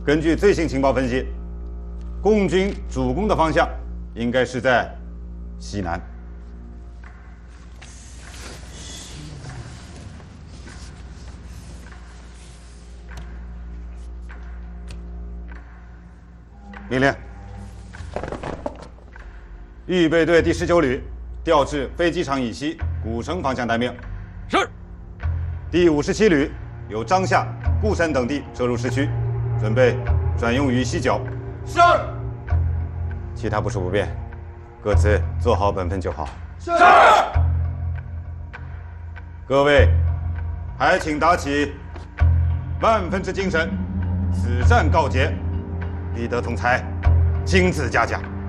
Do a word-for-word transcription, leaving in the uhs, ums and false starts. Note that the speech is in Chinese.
根据最新情报分析，共军主攻的方向应该是在西南。命令：预备队第十九旅调至飞机场以西古城方向待命。 是。 第五十七旅由张夏、固山等地撤入市区，准备转用于西角。 是。 其他部署不变，各自做好本分就好。 是。 各位，还请打起万分之精神，此战告捷，必得总裁亲自嘉奖。